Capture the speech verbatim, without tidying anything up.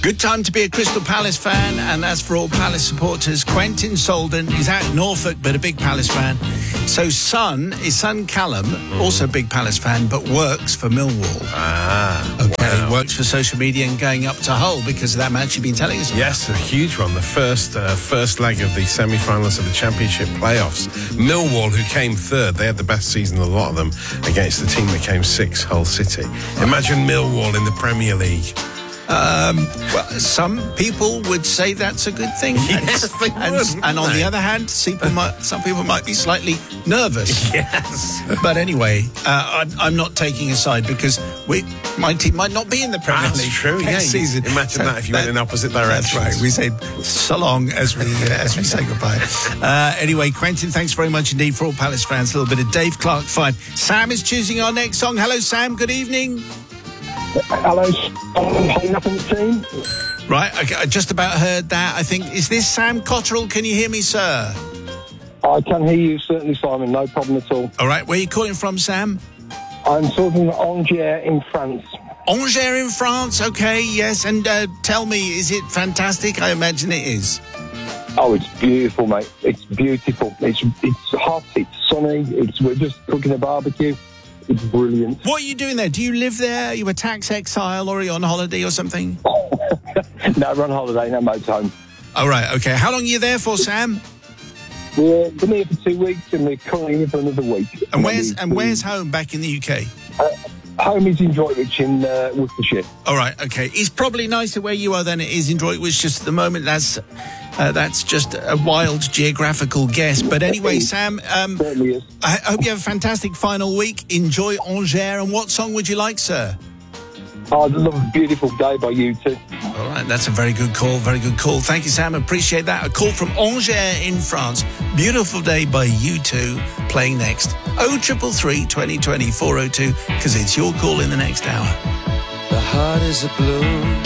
Good time to be a Crystal Palace fan, and that's for all Palace supporters. Quentin Solden, he's out in Norfolk, but a big Palace fan. So son, his son Callum, mm. also a big Palace fan, but works for Millwall. Ah, okay, wow. Works for social media and going up to Hull because of that match you've been telling us about. Yes, a huge one. The first uh, first leg of the semi-finals of the Championship playoffs. Millwall, who came third, they had the best season of a lot of them against the team that came sixth, Hull City. Imagine Millwall in the Premier League. Um, well, some people would say that's a good thing. Yes, and, they and, would, and on they? the other hand, people might, some people might be slightly nervous. Yes. But anyway, uh, I'm, I'm not taking a side because we, my team might not be in the Premier That's League true, next yeah. season. Imagine So that if you that, went in opposite directions. That's right. We say so long as we uh, as we say goodbye. Uh, anyway, Quentin, thanks very much indeed for all Palace fans. A little bit of Dave Clark Five. Sam is choosing our next song. Hello, Sam. Good evening. Hello, I'm nothing team. Right, okay, I just about heard that. I think, is this Sam Cotterill? Can you hear me, sir? I can hear you, certainly, Simon. No problem at all. All right, where are you calling from, Sam? I'm talking Angers in France. Angers in France, okay, yes. And uh, tell me, is it fantastic? I imagine it is. Oh, it's beautiful, mate. It's beautiful. It's it's hot. It's sunny. It's we're just cooking a barbecue. It's brilliant. What are you doing there? Do you live there? Are you a tax exile or are you on holiday or something? No, we're on holiday, no motorhome. All right, okay. How long are you there for, Sam? We're been here for two weeks and we're currently here for another week. And where's and where's home back in the U K? Uh, home is in Droitwich in uh, Worcestershire. All right, okay. It's probably nicer where you are than it is in Droitwich just at the moment. That's uh, that's just a wild geographical guess. But anyway, Sam, um, Certainly is. I hope you have a fantastic final week. Enjoy Angers. And what song would you like, sir? Oh, I love a beautiful day by you two. All right, that's a very good call, very good call. Thank you, Sam, appreciate that. A call from Angers in France. Beautiful Day by U two, playing next. oh three three, twenty twenty, four oh two, because it's your call in the next hour. The heart is a blue